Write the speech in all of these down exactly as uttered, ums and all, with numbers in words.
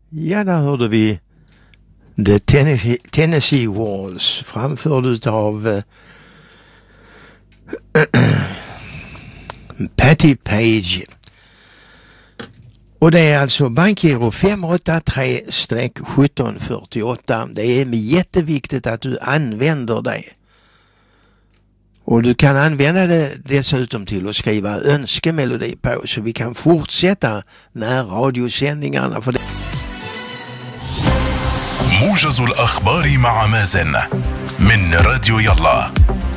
Ja, där hörde vi The Tennessee, Tennessee Walls framförd av äh, Patti Page. Och det är alltså bankgiro fem åtta tre sjutton fyrtioåtta. Det är jätteviktigt att du använder det. Och du kan använda det dessutom till att skriva önskemelodi på, så vi kan fortsätta när radiosändningarna. För det. موجز الأخبار مع مازن من راديو يلا.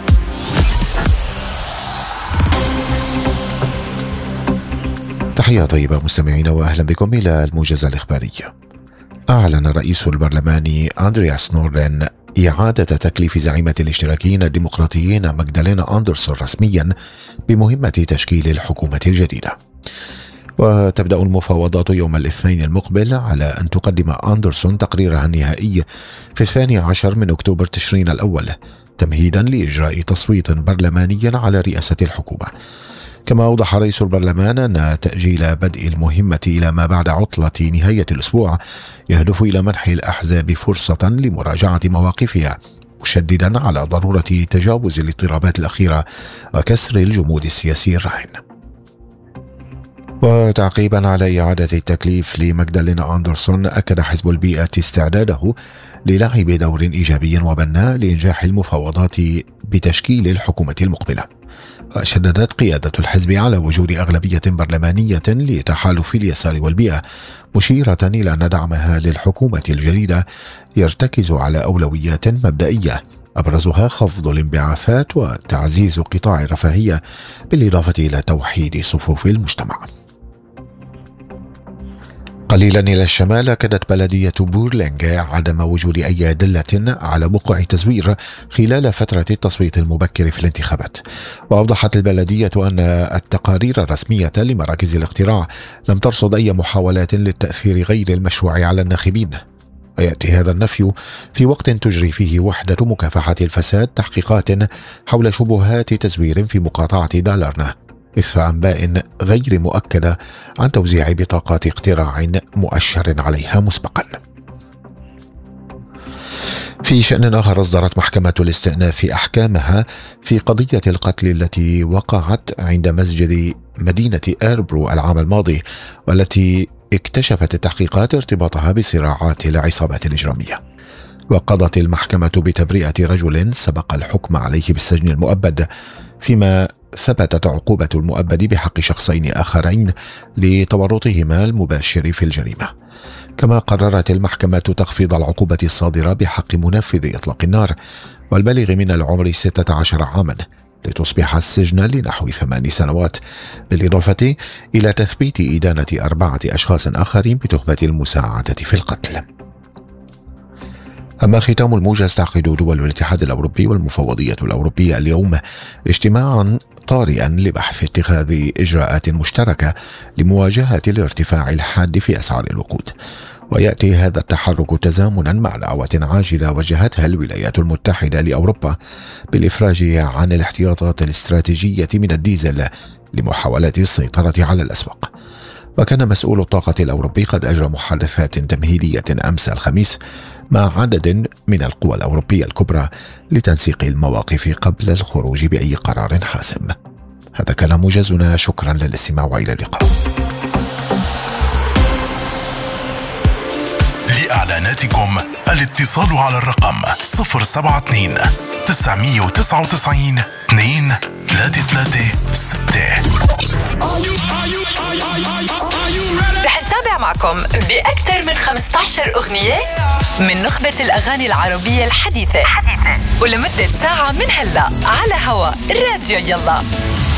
تحية طيبة مستمعينا وأهلا بكم إلى الموجز الإخباري. أعلن رئيس البرلمان أندرياس نوردن إعادة تكليف زعيمة الاشتراكيين الديمقراطيين ماغدالينا أندرسون رسميا بمهمة تشكيل الحكومة الجديدة. وتبدأ المفاوضات يوم الاثنين المقبل على أن تقدم أندرسون تقريرها النهائي في الثاني عشر من أكتوبر تشرين الأول تمهيدا لإجراء تصويت برلماني على رئاسة الحكومة. كما أوضح رئيس البرلمان أن تأجيل بدء المهمة إلى ما بعد عطلة نهاية الأسبوع يهدف إلى منح الأحزاب فرصة لمراجعة مواقفها، مشددا على ضرورة تجاوز الاضطرابات الأخيرة وكسر الجمود السياسي الراهن. وتعقيبا على إعادة التكليف لماغدالينا أندرسون، أكد حزب البيئة استعداده للعب دور إيجابي وبناء لإنجاح المفاوضات بتشكيل الحكومة المقبلة. وشددت قيادة الحزب على وجود أغلبية برلمانية لتحالف اليسار والبيئة، مشيرة إلى أن دعمها للحكومة الجديدة يرتكز على أولويات مبدئية أبرزها خفض الانبعاثات وتعزيز قطاع الرفاهية، بالإضافة إلى توحيد صفوف المجتمع. قليلا إلى الشمال، أكدت بلدية بورلينغ عدم وجود أي أدلة على وقوع تزوير خلال فترة التصويت المبكر في الانتخابات. وأوضحت البلدية أن التقارير الرسمية لمراكز الاقتراع لم ترصد أي محاولات للتأثير غير المشروع على الناخبين. ويأتي هذا النفي في وقت تجري فيه وحدة مكافحة الفساد تحقيقات حول شبهات تزوير في مقاطعة دالرنا، إثر أنباء غير مؤكدة عن توزيع بطاقات اقتراع مؤشر عليها مسبقا. في شأن آخر، أصدرت محكمة الاستئناف أحكامها في قضية القتل التي وقعت عند مسجد مدينة إيربرو العام الماضي، والتي اكتشفت التحقيقات ارتباطها بصراعات العصابات الإجرامية. وقضت المحكمة بتبرئة رجل سبق الحكم عليه بالسجن المؤبد، فيما ثبتت عقوبة المؤبد بحق شخصين آخرين لتورطهما المباشر في الجريمة. كما قررت المحكمة تخفيض العقوبة الصادرة بحق منفذ إطلاق النار والبالغ من العمر ستة عشر عاما، لتصبح السجن لنحو ثمان سنوات، بالإضافة إلى تثبيت إدانة أربعة أشخاص آخرين بتهمة المساعدة في القتل. أما ختام الموجز، تعقد دول الاتحاد الأوروبي والمفوضية الأوروبية اليوم اجتماعا طارئا لبحث اتخاذ إجراءات مشتركة لمواجهة الارتفاع الحاد في أسعار الوقود. ويأتي هذا التحرك تزامنا مع دعوة عاجلة وجهتها الولايات المتحدة لأوروبا بالإفراج عن الاحتياطات الاستراتيجية من الديزل لمحاولة السيطرة على الأسواق. وكان مسؤول الطاقة الأوروبي قد أجرى محادثات تمهيدية أمس الخميس مع عدد من القوى الأوروبية الكبرى لتنسيق المواقف قبل الخروج بأي قرار حاسم. هذا كان موجزنا، شكرا للاستماع وإلى اللقاء. لإعلاناتكم الاتصال على الرقم صفر سبعة اثنين تسعمية وتسعة وتسعين اثنين ثلاثة ثلاثة ستة. رح نتابع معكم بأكثر من خمسة عشر أغنية من نخبة الأغاني العربية الحديثة، ولمدة ساعة من هلأ على هوا راديو يلا.